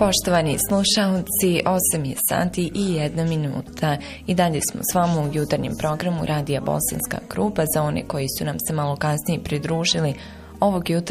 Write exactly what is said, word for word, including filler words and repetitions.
Poštovani slušalci, osam je sati i jedna minuta i dalje smo s vama u jutarnjem programu Radija Bosanska Krupa. Za one koji su nam se malo kasnije pridružili, ovog jutra